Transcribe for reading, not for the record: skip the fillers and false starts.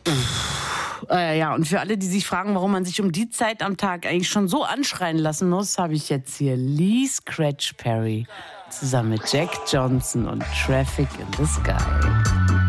Ja, und für alle, die sich fragen, warum man sich um die Zeit am Tag eigentlich schon so anschreien lassen muss, habe ich jetzt hier Lee Scratch Perry zusammen mit Jack Johnson und Traffic in the Sky.